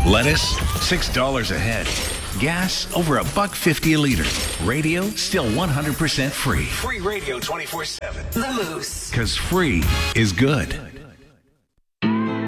Lettuce, $6 a head. Gas, over $1.50 a liter. Radio, still 100% free. Free radio 24/7. The Moose. Because free is good.